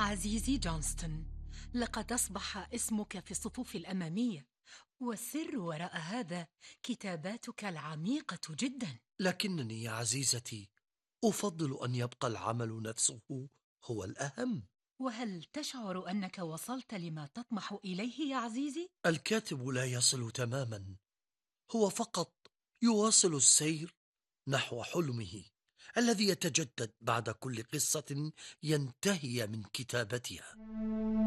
عزيزي جونستون، لقد أصبح اسمك في الصفوف الأمامية، والسر وراء هذا كتاباتك العميقة جدا. لكنني يا عزيزتي أفضل أن يبقى العمل نفسه هو الأهم. وهل تشعر أنك وصلت لما تطمح إليه يا عزيزي؟ الكاتب لا يصل تماما، هو فقط يواصل السير نحو حلمه الذي يتجدد بعد كل قصة ينتهي من كتابتها.